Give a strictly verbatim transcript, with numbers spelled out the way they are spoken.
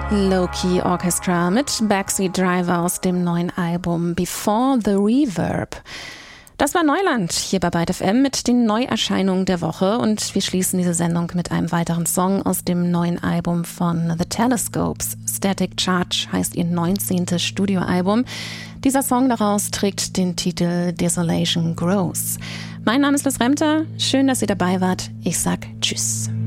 Low-Key Orchestra mit Backseat Driver aus dem neuen Album Before the Reverb. Das war Neuland hier bei Byte F M mit den Neuerscheinungen der Woche und wir schließen diese Sendung mit einem weiteren Song aus dem neuen Album von The Telescopes. Static Charge heißt ihr neunzehntes Studioalbum. Dieser Song daraus trägt den Titel Desolation Grows. Mein Name ist Liz Remter, schön, dass ihr dabei wart. Ich sag Tschüss.